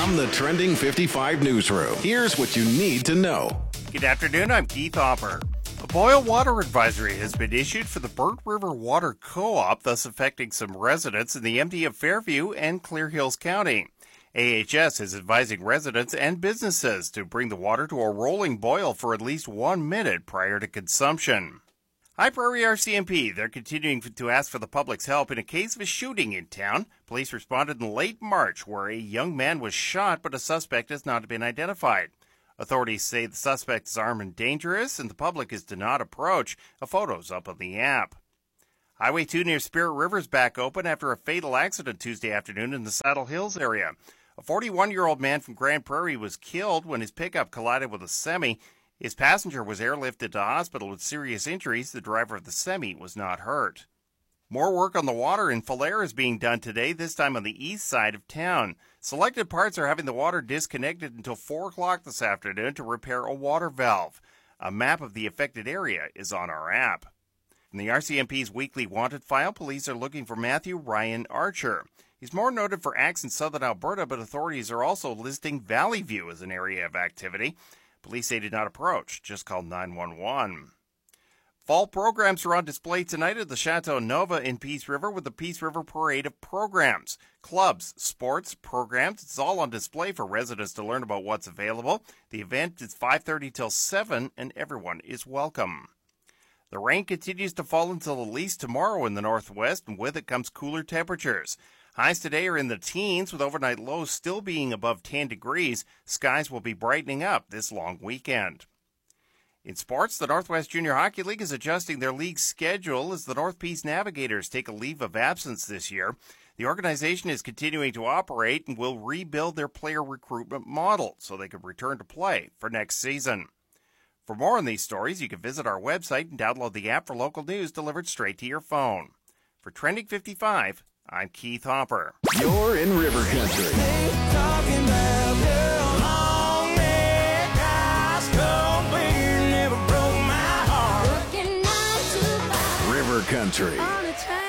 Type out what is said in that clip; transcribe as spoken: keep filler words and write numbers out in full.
From the Trending fifty-five newsroom, here's what you need to know. Good afternoon, I'm Keith Hopper. A boil water advisory has been issued for the Burnt River Water Co-op, thus affecting some residents in the M D of Fairview and Clear Hills County. A H S is advising residents and businesses to bring the water to a rolling boil for at least one minute prior to consumption. High Prairie R C M P, they're continuing to ask for the public's help in a case of a shooting in town. Police responded in late March where a young man was shot, but a suspect has not been identified. Authorities say the suspect is armed and dangerous, and the public is to not approach. A photo's up on the app. Highway two near Spirit River is back open after a fatal accident Tuesday afternoon in the Saddle Hills area. A forty-one-year-old man from Grand Prairie was killed when his pickup collided with a semi. His passenger was airlifted to hospital with serious injuries. The driver of the semi was not hurt. More work on the water in Falher is being done today, this time on the east side of town. Selected parts are having the water disconnected until four o'clock this afternoon to repair a water valve. A map of the affected area is on our app. In the R C M P's weekly wanted file, police are looking for Matthew Ryan Archer. He's more noted for acts in southern Alberta, but authorities are also listing Valley View as an area of activity. Police say did not approach, just call nine one one. Fall programs are on display tonight at the Chateau Nova in Peace River with the Peace River Parade of programs. Clubs, sports, programs, it's all on display for residents to learn about what's available. The event is five thirty till seven, and everyone is welcome. The rain continues to fall until at least tomorrow in the northwest, and with it comes cooler temperatures. Highs today are in the teens, with overnight lows still being above ten degrees. Skies will be brightening up this long weekend. In sports, the Northwest Junior Hockey League is adjusting their league schedule as the North Peace Navigators take a leave of absence this year. The organization is continuing to operate and will rebuild their player recruitment model so they can return to play for next season. For more on these stories, you can visit our website and download the app for local news delivered straight to your phone. For Trending fifty-five, I'm Keith Hopper. You're in River Country. River Country.